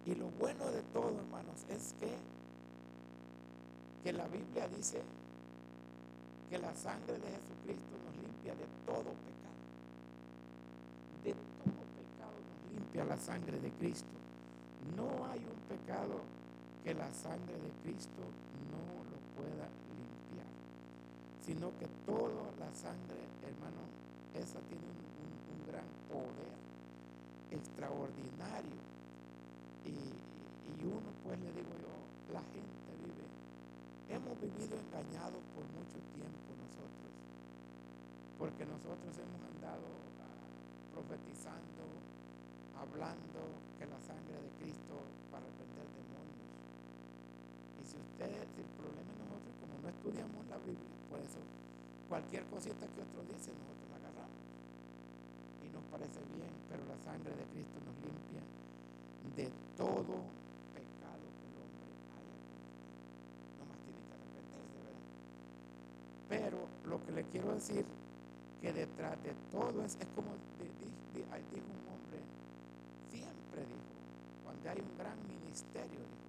Y lo bueno de todo, hermanos, es que la Biblia dice que la sangre de Jesucristo nos limpia de todo pecado. De todo pecado nos limpia la sangre de Cristo. No hay un pecado que la sangre de Cristo no lo pueda limpiar, sino que toda la sangre, hermano, esa tiene un gran poder extraordinario. Y uno, pues le digo yo, la gente hemos vivido engañados por mucho tiempo nosotros, porque nosotros hemos andado profetizando, hablando que la sangre de Cristo para reprender demonios. Y si el problema es nosotros, como no estudiamos la Biblia, por eso cualquier cosita que otro dice, nosotros la agarramos y nos parece bien, pero la sangre de Cristo nos limpia de todo pecado que el hombre haya cometido. No más tiene que arrepentirse, ¿verdad? Pero lo que le quiero decir, que detrás de todo es como dijo un hombre, siempre dijo, cuando hay un gran ministerio,